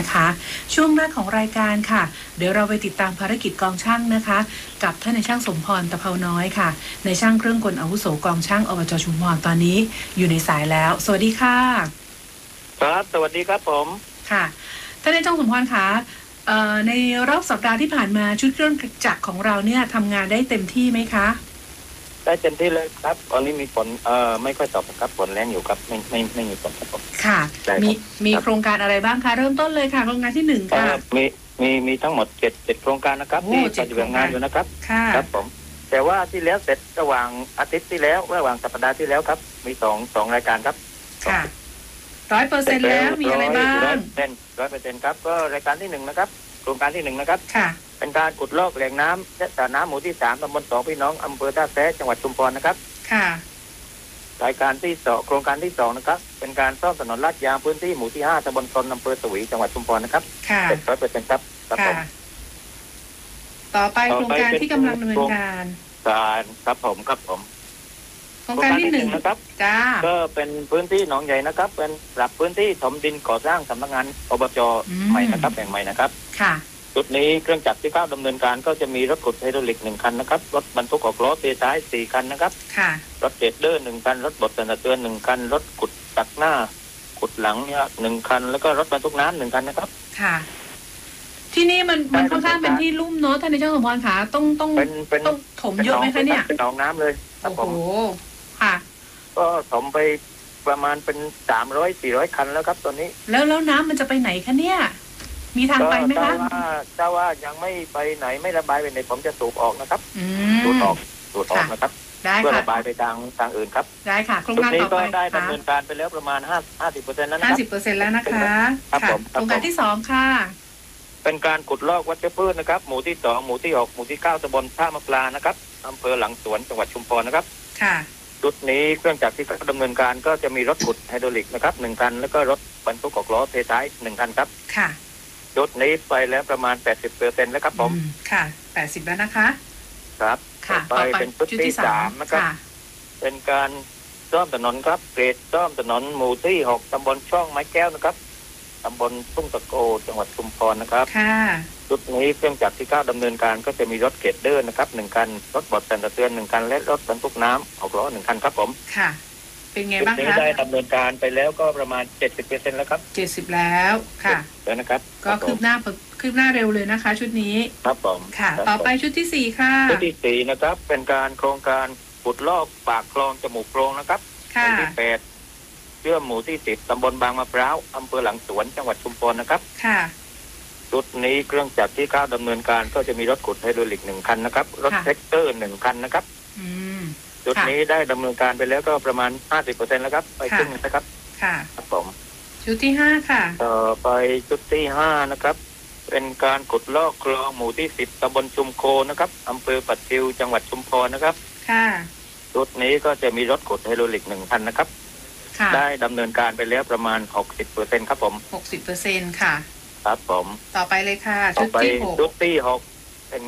นะคะช่วงแรกของรายการค่ะเดี๋ยวเราไปติดตามภารกิจกองช่างนะคะกับท่านนายช่างสมพรตะเภาน้อยค่ะในช่างเครื่องกลอาวุโสกองช่างอบจชุมพรตอนนี้อยู่ในสายแล้วสวัสดีค่ะครับสวัสดีครับผมค่ะท่านนายช่างสมพรคะในรอบสัปดาห์ที่ผ่านมาชุดเครื่องจักรของเราเนี่ยทำงานได้เต็มที่ไหมคะได้เต็มที่เลยครับตอนนี้มีฝนไม่ค่อยตกครับฝนแรงอยู่ครับไม่มีฝนครับผมค่ะมีโครงการอะไรบ้างคะเริ่มต้นเลยค่ะโครงการที่1ค่ะมีทั้งหมด7โครงการนะครับที่ปฏิบัติงานอยู่นะครับครับผมแต่ว่าที่แล้วเสร็จระหว่างอาทิตย์ที่แล้วระหว่างสัปดาห์ที่แล้วครับมี2รายการครับค่ะ 100% แล้วมีอะไรบ้าง 100%ครับก็รายการที่1นะครับโครงการที่1นะครับค่ะเป็นการขุดลอกแหล่งน้ำและสระน้ำหมู่ที่3ตำบล2พี่น้องอำเภอท่าแซะจังหวัดชุมพรนะครับค่ะรายการที่2โครงการที่2นะครับเป็นการซ่อมถนนลาดยางพื้นที่หมู่ที่5ตำบลตนอำเภอสวีจังหวัดชุมพรนะครับค่ะ 100%ครับค่ะต่อไปโครงการที่กำลังดำเนินการครับผมโครงการที่1 นะครับจ้าก็เป็นพื้นที่หนองใหญ่นะครับเป็นปรับพื้นที่ถมดินก่อสร้างสำนักงานอบจใหม่นะครับแห่งใหม่นะครับค่ะจุดนี้เครื่องจักรที่เข้าดำเนินการก็จะมีรถขุดไฮดรอลิก1คันนะครับรถบรรทุก6ล้อเทท้าย4คันนะครับค่ะรถเกรดเดอร์1คันรถบดสั่นสะเทือน1คันรถขุดตักหน้าขุดหลังเนี่ย1คันแล้วก็รถบรรทุกน้ำ1คันนะครับค่ะที่นี่มันค่อนข้างเป็นที่ลุ่มเนาะท่านนายช่างสมพรคะต้องถมเยอะไหมคะเนี่ยเป็นหนองน้ำเลยครับผมโอ้โหค่ะก็ถมไปประมาณเป็น300-400คันแล้วครับตอนนี้แล้วน้ำมันจะไปไหนคะเนี่ยมีทางไปไหมคะถ้าว่ายังไม่ไปไหนไม่ระบายไปไหนผมจะสูบออกนะครับสูบออกนะครับเพื่อระบายไปทางอื่นครับได้ค่ะโครงการต่อไปก็ได้ดำเนินการไปแล้วประมาณ50%แล้วนะครับ 50%แล้วนะคะครับผมโครงการที่2ค่ะเป็นการขุดลอกวัชพืชนะครับหมู่ที่2หมู่ที่6หมู่ที่9ตำบลท่ามะปรางนะครับอำเภอหลังสวนจังหวัดชุมพรนะครับค่ะจุดนี้เครื่องจักรที่เขาดำเนินการก็จะมีรถขุดไฮดรอลิกนะครับ1คันแล้วก็รถบรรทุก6ล้อเทท้าย1คันครับค่ะจุดนี้ไปแล้วประมาณ80%แล้วครับผมค่ะ80แล้วนะคะครับไปเป็นจุดที่3นะครับเป็นการซ่อมถนนครับเกรดซ่อมถนนหมู่ที่6ตำบลช่องไม้แก้วนะครับตำบลทุ่งตะโกจังหวัดชุมพรนะครับค่ะจุดนี้เครื่องจักรที่เข้าดำเนินการก็จะมีรถเกรดเดอร์นะครับ1คันรถบดสั่นสะเทือน1คันและรถบรรทุกน้ำ6ล้อ1คันครับผมค่ะเป็นไงบ้างคะจุดนี้ได้ดำเนินการไปแล้วก็ประมาณ70%แล้วครับ 70แล้วค่ะแล้วนะครับก็คืบหน้าเร็วเลยนะคะชุดนี้ครับผมค่ะต่อไปชุดที่4ค่ะชุดที่4นะครับเป็นการโครงการขุดลอกปากคลองจมูกโพรงนะครับค่ะที่8เชื่อมหมู่ที่10ตำบลบางมะพร้าวอำเภอหลังสวนจังหวัดชุมพรนะครับค่ะจุดนี้เครื่องจักรที่เข้าดำเนินการก็จะมีรถขุดไฮดรอลิก1คันนะครับรถแท็กเตอร์1คันนะครับจุดนี้ได้ดำเนินการไปแล้วก็ประมาณ50%แล้วครับไปครึ่งนะครับค่ะครับผมชุดที่5ค่ะต่อไปชุดที่5นะครับเป็นการขุดลอกคลองหมู่ที่10ตำบลชุมโคนะครับอำเภอปัตติวจังหวัดชุมพรนะครับค่ะจุดนี้ก็จะมีรถขุดไฮดรอลิก1คันนะครับได้ดำเนินการไปแล้วประมาณ60%ครับผม 60%ค่ะครับผมต่อไปเลยค่ะชุดที่ 6เป็น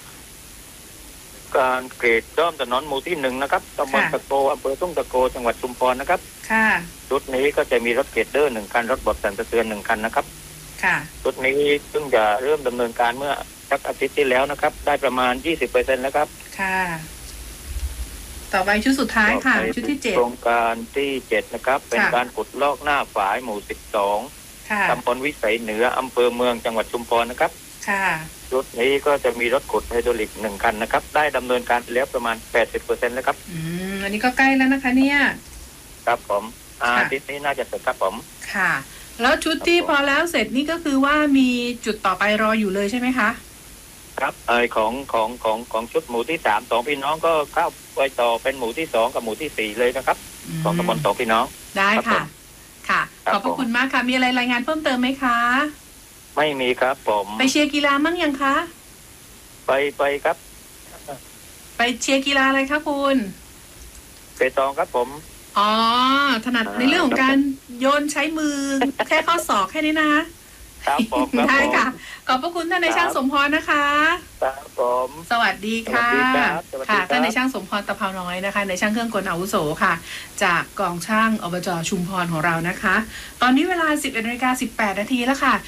การเกรดซ่อมถนนหมู่ที่1นะครับตำบลตะโกอำเภอทุ่งตะโกจังหวัดชุมพรนะครับค่ะจุดนี้ก็จะมีรถเกรดเดอร์1คันรถบดสั่นสะเทือน1คันนะครับค่ะจุดนี้เพิ่งจะเริ่มดำเนินการเมื่อสักอาทิตย์ที่แล้วนะครับได้ประมาณ20%แล้วครับค่ะต่อไปชุดสุดท้ายค่ะชุดที่7 โครงการที่7นะครับเป็นการขุดลอกหน้าฝายหมู่12ตำบลวิสัยเหนืออำเภอเมืองจังหวัดชุมพรนะครับค่ะจุดนี้ก็จะมีรถขุดไฮดรอลิก1คันนะครับได้ดำเนินการไปแล้วประมาณ80%แล้วครับอันนี้ก็ใกล้แล้วนะคะเนี่ยครับผมอาทิตย์นี้น่าจะเสร็จครับผมค่ะแล้วชุดที่พอแล้วเสร็จนี่ก็คือว่ามีจุดต่อไปรออยู่เลยใช่ไหมคะครับของชุดหมู่ที่3 2พี่น้องก็เข้าไปต่อเป็นหมู่ที่2กับหมู่ที่4เลยนะครับของตำบล2พี่น้องได้ค่ะค่ะขอบพระคุณมากค่ะมีอะไรรายงานเพิ่มเติมไหมคะไม่มีครับผมไปเชียร์กีฬามั่งยังคะไปครับไปเชียร์กีฬาอะไรคะคุณเปตองครับผมอ๋อถนัดในเรื่องของการโยนใช้มือแค่ข้อศอกแค่นี้นะครับผมได้ค่ะขอบพระคุณท่านนายช่างสมพรนะคะครับผมสวัสดีค่ะค่ะท่านนายช่างสมพรตะเภาน้อยนะคะนายช่างเครื่องกลอาวุโสค่ะจากกองช่างอบจชุมพรของเรานะคะตอนนี้เวลา 11:18 นาทีแล้วค่ะ